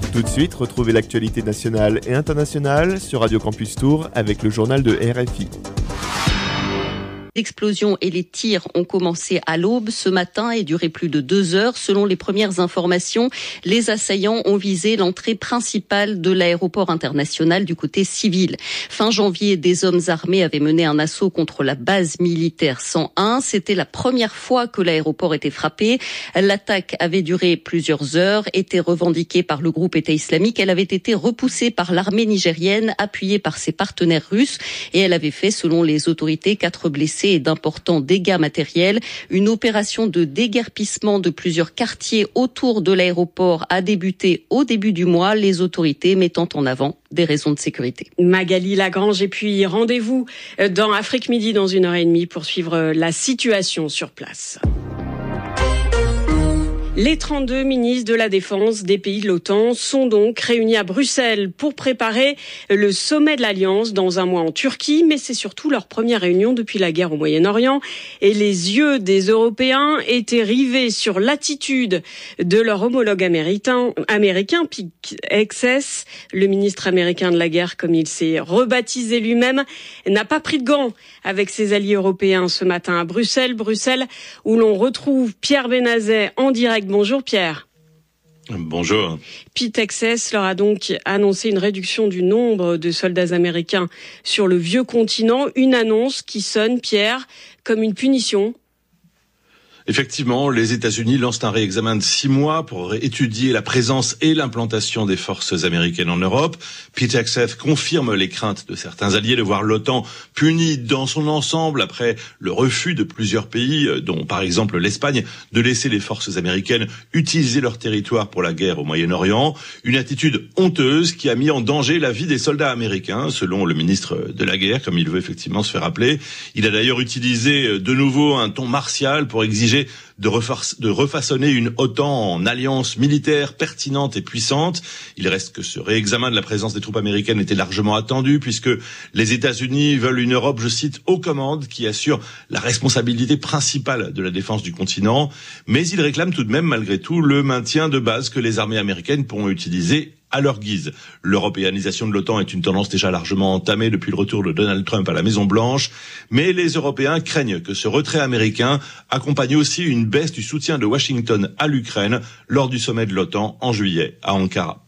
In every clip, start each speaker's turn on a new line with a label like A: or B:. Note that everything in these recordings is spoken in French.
A: Tout de suite, retrouvez l'actualité nationale et internationale sur Radio Campus Tours avec le journal de RFI.
B: L'explosion et les tirs ont commencé à l'aube ce matin et duré plus de 2 heures. Selon les premières informations, les assaillants ont visé l'entrée principale de l'aéroport international du côté civil. Fin janvier, des hommes armés avaient mené un assaut contre la base militaire 101. C'était la première fois que l'aéroport était frappé. L'attaque avait duré plusieurs heures, était revendiquée par le groupe État islamique. Elle avait été repoussée par l'armée nigérienne, appuyée par ses partenaires russes, et elle avait fait, selon les autorités, 4 blessés et d'importants dégâts matériels. Une opération de déguerpissement de plusieurs quartiers autour de l'aéroport a débuté au début du mois, les autorités mettant en avant des raisons de sécurité.
C: Magali Lagrange, et puis rendez-vous dans Afrique Midi dans 1h30 pour suivre la situation sur place. Les 32 ministres de la Défense des pays de l'OTAN sont donc réunis à Bruxelles pour préparer le sommet de l'Alliance dans un mois en Turquie, mais c'est surtout leur première réunion depuis la guerre au Moyen-Orient et les yeux des Européens étaient rivés sur l'attitude de leur homologue américain, Pete Hegseth. Le ministre américain de la guerre, comme il s'est rebaptisé lui-même, n'a pas pris de gants avec ses alliés européens ce matin à Bruxelles où l'on retrouve Pierre Benazet en direct. Bonjour Pierre.
D: Bonjour.
C: Pete Hegseth leur a donc annoncé une réduction du nombre de soldats américains sur le vieux continent, une annonce qui sonne, Pierre, comme une punition.
D: Effectivement, les États-Unis lancent un réexamen de 6 mois pour étudier la présence et l'implantation des forces américaines en Europe. Pete Hegseth confirme les craintes de certains alliés de voir l'OTAN punie dans son ensemble après le refus de plusieurs pays, dont par exemple l'Espagne, de laisser les forces américaines utiliser leur territoire pour la guerre au Moyen-Orient. Une attitude honteuse qui a mis en danger la vie des soldats américains, selon le ministre de la guerre, comme il veut effectivement se faire appeler. Il a d'ailleurs utilisé de nouveau un ton martial pour exiger de refaçonner une OTAN en alliance militaire pertinente et puissante. Il reste que ce réexamen de la présence des troupes américaines était largement attendu puisque les États-Unis veulent une Europe, je cite, aux commandes qui assure la responsabilité principale de la défense du continent. Mais ils réclament tout de même malgré tout le maintien de base que les armées américaines pourront utiliser à leur guise. L'européanisation de l'OTAN est une tendance déjà largement entamée depuis le retour de Donald Trump à la Maison-Blanche, mais les Européens craignent que ce retrait américain accompagne aussi une baisse du soutien de Washington à l'Ukraine lors du sommet de l'OTAN en juillet à Ankara.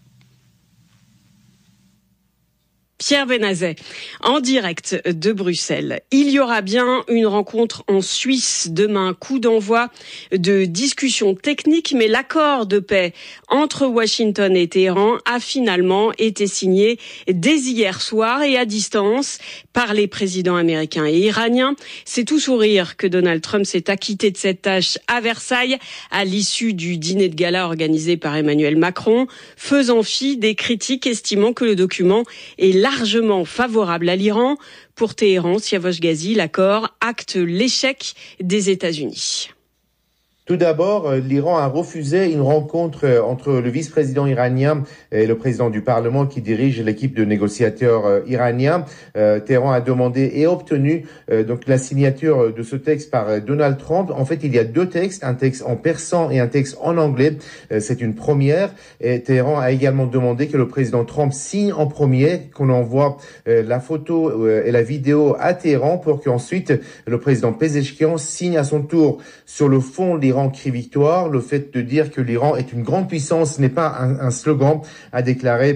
C: Pierre Benazet, en direct de Bruxelles. Il y aura bien une rencontre en Suisse demain, coup d'envoi de discussions techniques, mais l'accord de paix entre Washington et Téhéran a finalement été signé dès hier soir et à distance par les présidents américains et iraniens. C'est tout sourire que Donald Trump s'est acquitté de cette tâche à Versailles à l'issue du dîner de gala organisé par Emmanuel Macron, faisant fi des critiques estimant que le document est largement favorable à l'Iran. Pour Téhéran, Siavosh Ghazi, l'accord acte l'échec des États-Unis.
E: Tout d'abord, l'Iran a refusé une rencontre entre le vice-président iranien et le président du Parlement qui dirige l'équipe de négociateurs iraniens. Téhéran a demandé et obtenu donc la signature de ce texte par Donald Trump. En fait, il y a 2 textes, un texte en persan et un texte en anglais. C'est une première. Et Téhéran a également demandé que le président Trump signe en premier, qu'on envoie la photo et la vidéo à Téhéran pour qu'ensuite le président Pezeshkian signe à son tour. Sur le fond, l'Iran crie victoire. Le fait de dire que l'Iran est une grande puissance n'est pas un slogan, a déclaré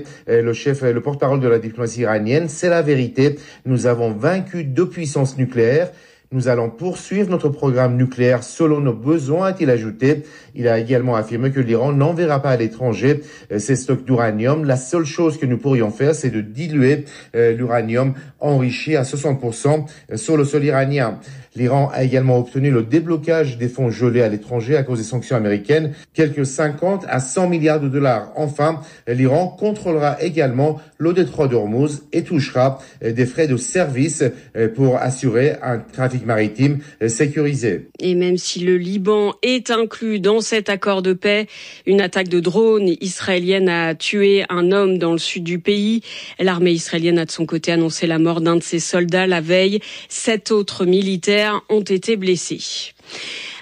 E: le porte-parole de la diplomatie iranienne. C'est la vérité. Nous avons vaincu 2 puissances nucléaires. Nous allons poursuivre notre programme nucléaire selon nos besoins, a-t-il ajouté. Il a également affirmé que l'Iran n'enverra pas à l'étranger ses stocks d'uranium. La seule chose que nous pourrions faire, c'est de diluer l'uranium enrichi à 60% sur le sol iranien. L'Iran a également obtenu le déblocage des fonds gelés à l'étranger à cause des sanctions américaines, quelques 50 à 100 milliards de dollars. Enfin, l'Iran contrôlera également le détroit d'Ormuz et touchera des frais de service pour assurer un trafic maritime sécurisé.
C: Et même si le Liban est inclus dans cet accord de paix, une attaque de drone israélienne a tué un homme dans le sud du pays. L'armée israélienne a de son côté annoncé la mort d'un de ses soldats la veille. 7 autres militaires ont été blessés.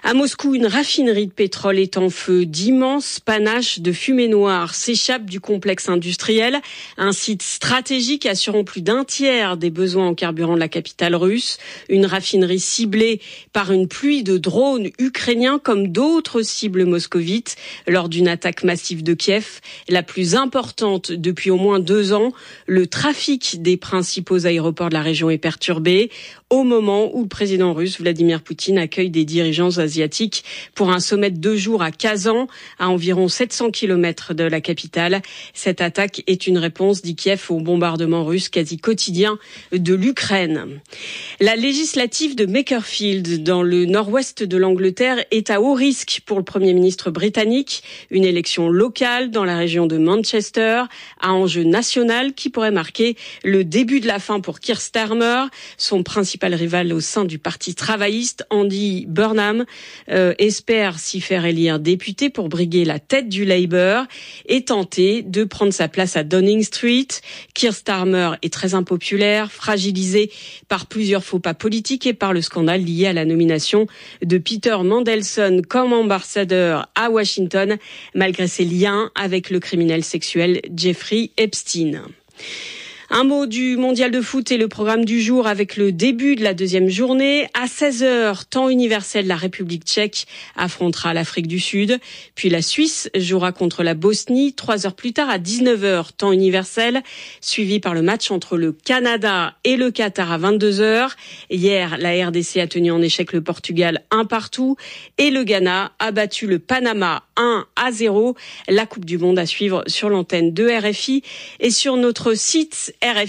C: À Moscou, une raffinerie de pétrole est en feu. D'immenses panaches de fumée noire s'échappent du complexe industriel, un site stratégique assurant plus d'un tiers des besoins en carburant de la capitale russe. Une raffinerie ciblée par une pluie de drones ukrainiens comme d'autres cibles moscovites lors d'une attaque massive de Kiev, la plus importante depuis au moins 2 ans. Le trafic des principaux aéroports de la région est perturbé au moment où le président russe Vladimir Poutine accueille des dirigeants asiatiques pour un sommet de 2 jours à Kazan, à environ 700 km de la capitale. Cette attaque est une réponse, dit Kiev, au bombardement russe quasi quotidien de l'Ukraine. La législative de Makerfield, dans le nord-ouest de l'Angleterre, est à haut risque pour le Premier ministre britannique. Une élection locale dans la région de Manchester, à enjeu national qui pourrait marquer le début de la fin pour Keir Starmer, son principal rival au sein du parti travailliste. Andy Burnham espère s'y faire élire député pour briguer la tête du Labour et tenter de prendre sa place à Downing Street. Keir Starmer est très impopulaire, fragilisé par plusieurs faux pas politiques et par le scandale lié à la nomination de Peter Mandelson comme ambassadeur à Washington, malgré ses liens avec le criminel sexuel Jeffrey Epstein. Un mot du mondial de foot et le programme du jour avec le début de la 2e journée. À 16h, temps universel, la République tchèque affrontera l'Afrique du Sud. Puis la Suisse jouera contre la Bosnie. 3 heures plus tard, à 19h, temps universel, suivi par le match entre le Canada et le Qatar à 22h. Hier, la RDC a tenu en échec le Portugal 1-1 et le Ghana a battu le Panama 1-0. La Coupe du Monde à suivre sur l'antenne de RFI et sur notre site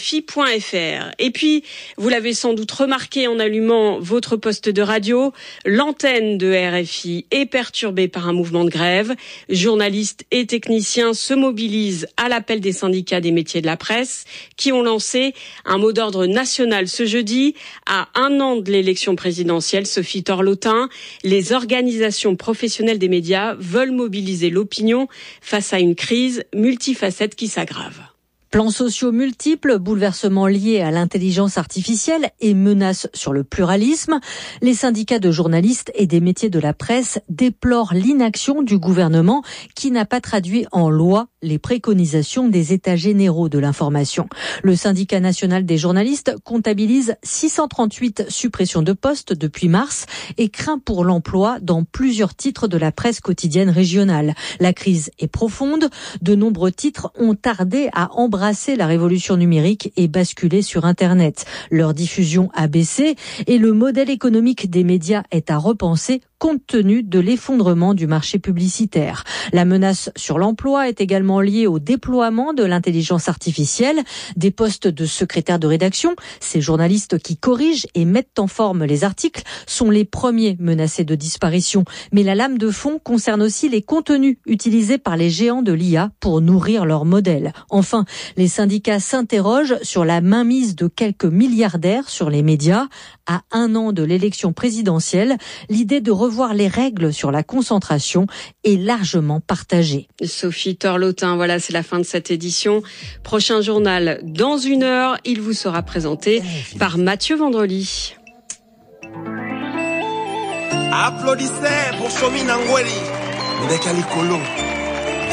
C: rfi.fr. Et puis, vous l'avez sans doute remarqué en allumant votre poste de radio, l'antenne de RFI est perturbée par un mouvement de grève. Journalistes et techniciens se mobilisent à l'appel des syndicats des métiers de la presse qui ont lancé un mot d'ordre national ce jeudi. À 1 an de l'élection présidentielle, Sophie Torlotin, les organisations professionnelles des médias veulent mobiliser l'opinion face à une crise multifacette qui s'aggrave.
F: Plans sociaux multiples, bouleversements liés à l'intelligence artificielle et menaces sur le pluralisme. Les syndicats de journalistes et des métiers de la presse déplorent l'inaction du gouvernement qui n'a pas traduit en loi les préconisations des États généraux de l'information. Le syndicat national des journalistes comptabilise 638 suppressions de postes depuis mars et craint pour l'emploi dans plusieurs titres de la presse quotidienne régionale. La crise est profonde. De nombreux titres ont tardé à embrasser la révolution numérique et basculer sur Internet. Leur diffusion a baissé et le modèle économique des médias est à repenser compte tenu de l'effondrement du marché publicitaire. La menace sur l'emploi est également liée au déploiement de l'intelligence artificielle, des postes de secrétaire de rédaction. Ces journalistes qui corrigent et mettent en forme les articles sont les premiers menacés de disparition. Mais la lame de fond concerne aussi les contenus utilisés par les géants de l'IA pour nourrir leur modèle. Enfin, les syndicats s'interrogent sur la mainmise de quelques milliardaires sur les médias. À 1 an de l'élection présidentielle, l'idée de revoir les règles sur la concentration est largement partagée.
C: Sophie Torlotin, voilà, c'est la fin de cette édition. Prochain journal dans 1 heure, il vous sera présenté par Mathieu Vendrely.
G: Applaudissez pour Chomi Nangweli.